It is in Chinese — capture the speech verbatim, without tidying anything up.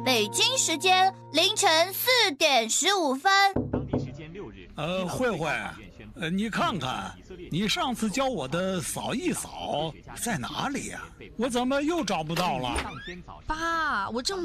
北京时间凌晨四点十五分。 当地时间六日， 呃，慧慧，呃，你看看，你上次教我的扫一扫在哪里呀？我怎么又找不到了？ 爸，我正